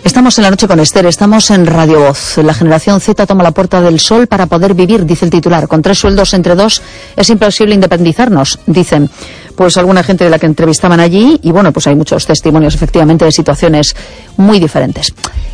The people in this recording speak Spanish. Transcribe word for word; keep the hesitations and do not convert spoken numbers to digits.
Estamos en la noche con Esther, estamos en Radio Voz. La generación Z toma la puerta del sol para poder vivir, dice el titular. Con tres sueldos entre dos es imposible independizarnos, dicen pues alguna gente de la que entrevistaban allí. Y bueno, pues hay muchos testimonios efectivamente de situaciones muy diferentes.